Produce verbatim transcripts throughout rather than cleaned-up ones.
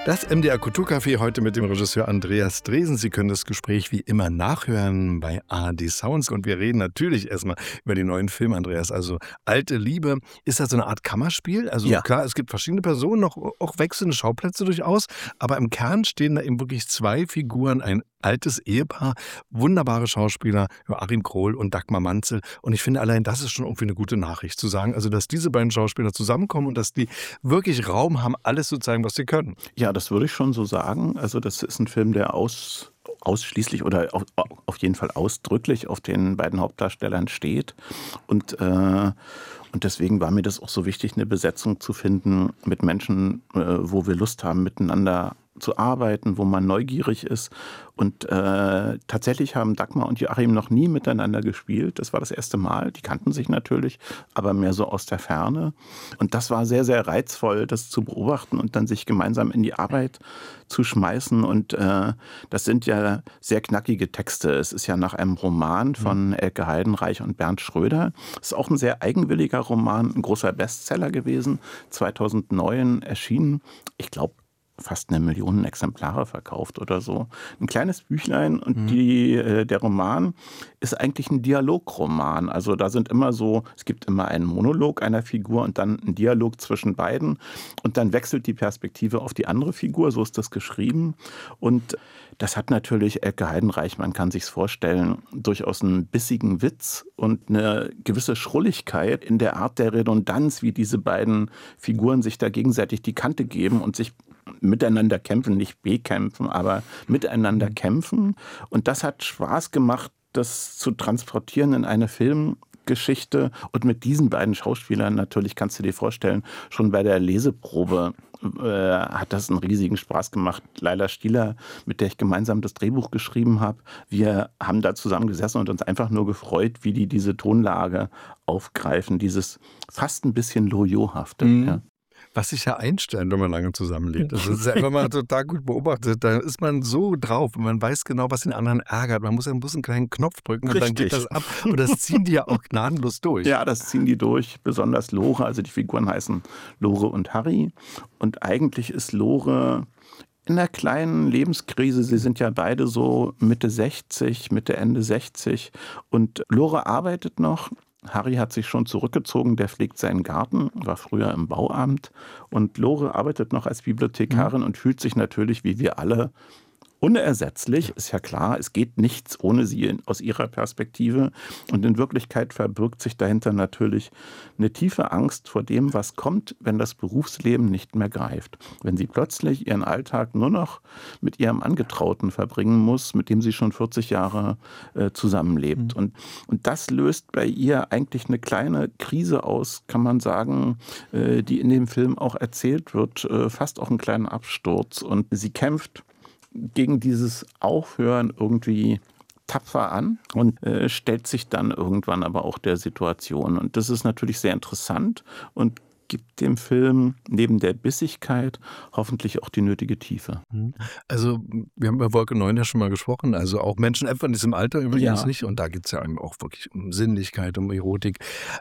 Das M D R Kulturcafé heute mit dem Regisseur Andreas Dresen. Sie können das Gespräch wie immer nachhören bei A R D Sounds. Und wir reden natürlich erstmal über den neuen Film, Andreas. Also Alte Liebe. Ist das so eine Art Kammerspiel? Also Ja. klar, es gibt verschiedene Personen, noch, auch wechselnde Schauplätze durchaus. Aber im Kern stehen da eben wirklich zwei Figuren, ein altes Ehepaar, wunderbare Schauspieler, Joachim Krohl und Dagmar Manzel. Und ich finde, allein das ist schon irgendwie eine gute Nachricht, zu sagen, also dass diese beiden Schauspieler zusammenkommen und dass die wirklich Raum haben, alles zu zeigen, was sie können. Ja, das würde ich schon so sagen. Also das ist ein Film, der aus, ausschließlich oder auf, auf jeden Fall ausdrücklich auf den beiden Hauptdarstellern steht. Und, äh, und deswegen war mir das auch so wichtig, eine Besetzung zu finden mit Menschen, äh, wo wir Lust haben, miteinander zu arbeiten, wo man neugierig ist. Und äh, tatsächlich haben Dagmar und Joachim noch nie miteinander gespielt. Das war das erste Mal. Die kannten sich natürlich, aber mehr so aus der Ferne. Und das war sehr, sehr reizvoll, das zu beobachten und dann sich gemeinsam in die Arbeit zu schmeißen. Und äh, das sind ja sehr knackige Texte. Es ist ja nach einem Roman von Elke Heidenreich und Bernd Schröder. Es ist auch ein sehr eigenwilliger Roman, ein großer Bestseller gewesen, zweitausendneun erschienen. Ich glaube, fast eine Million Exemplare verkauft oder so. Ein kleines Büchlein und mhm. die, äh, der Roman ist eigentlich ein Dialogroman. Also da sind immer so, es gibt immer einen Monolog einer Figur und dann einen Dialog zwischen beiden und dann wechselt die Perspektive auf die andere Figur, so ist das geschrieben. Und das hat natürlich Elke Heidenreich, man kann sich's vorstellen, durchaus einen bissigen Witz und eine gewisse Schrulligkeit in der Art der Redundanz, wie diese beiden Figuren sich da gegenseitig die Kante geben und sich miteinander kämpfen, nicht bekämpfen, aber miteinander kämpfen. Und das hat Spaß gemacht, das zu transportieren in eine Filmgeschichte. Und mit diesen beiden Schauspielern natürlich, kannst du dir vorstellen, schon bei der Leseprobe äh, hat das einen riesigen Spaß gemacht. Laila Stieler, mit der ich gemeinsam das Drehbuch geschrieben habe, wir haben da zusammen gesessen und uns einfach nur gefreut, wie die diese Tonlage aufgreifen, dieses fast ein bisschen Loriot-hafte. Mhm. Ja. Was sich ja einstellt, wenn man lange zusammenlebt. Das ist ja immer mal total gut beobachtet. Da ist man so drauf und man weiß genau, was den anderen ärgert. Man muss ja bloß einen kleinen Knopf drücken und Richtig. dann geht das ab. Und das ziehen die ja auch gnadenlos durch. Ja, das ziehen die durch. Besonders Lore, also die Figuren heißen Lore und Harry. Und eigentlich ist Lore in einer kleinen Lebenskrise. Sie sind ja beide so Mitte sechzig, Mitte, Ende sechzig. Und Lore arbeitet noch. Harry hat sich schon zurückgezogen, der pflegt seinen Garten, war früher im Bauamt. Und Lore arbeitet noch als Bibliothekarin mhm. und fühlt sich natürlich, wie wir alle, unersetzlich. Ist ja klar, es geht nichts ohne sie in, aus ihrer Perspektive. Und in Wirklichkeit verbirgt sich dahinter natürlich eine tiefe Angst vor dem, was kommt, wenn das Berufsleben nicht mehr greift. Wenn sie plötzlich ihren Alltag nur noch mit ihrem Angetrauten verbringen muss, mit dem sie schon vierzig Jahre äh, zusammenlebt. Mhm. Und, und das löst bei ihr eigentlich eine kleine Krise aus, kann man sagen, äh, die in dem Film auch erzählt wird, äh, fast auch einen kleinen Absturz. Und sie kämpft gegen dieses Aufhören irgendwie tapfer an und äh, stellt sich dann irgendwann aber auch der Situation. Und das ist natürlich sehr interessant und gibt dem Film neben der Bissigkeit hoffentlich auch die nötige Tiefe. Also wir haben bei Wolke neun ja schon mal gesprochen, also auch Menschen etwa in diesem Alter übrigens Ja. nicht. Und da geht es ja auch wirklich um Sinnlichkeit, um Erotik.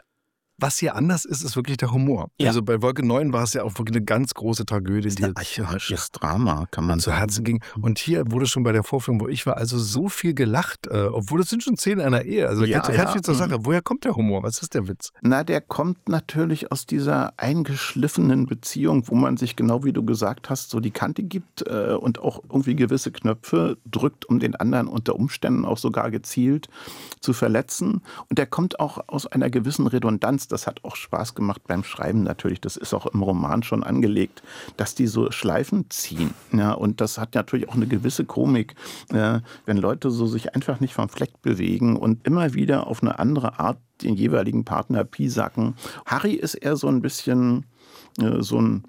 Was hier anders ist, ist wirklich der Humor. Ja. Also bei Wolke neun war es ja auch wirklich eine ganz große Tragödie, Das ist die ein archaisches Drama, kann man zu sagen. Herzen ging. Und hier wurde schon bei der Vorführung, wo ich war, also so viel gelacht, äh, obwohl es sind schon Szenen einer Ehe. Also Ja, ganz, ja. ganz viel zur Sache. Woher kommt der Humor? Was ist der Witz? Na, der kommt natürlich aus dieser eingeschliffenen Beziehung, wo man sich, genau wie du gesagt hast, so die Kante gibt äh, und auch irgendwie gewisse Knöpfe drückt, um den anderen unter Umständen auch sogar gezielt zu verletzen. Und der kommt auch aus einer gewissen Redundanz. Das hat auch Spaß gemacht beim Schreiben natürlich. Das ist auch im Roman schon angelegt, dass die so Schleifen ziehen. Ja, und das hat natürlich auch eine gewisse Komik, äh, wenn Leute so sich einfach nicht vom Fleck bewegen und immer wieder auf eine andere Art den jeweiligen Partner piesacken. Harry ist eher so ein bisschen äh, so ein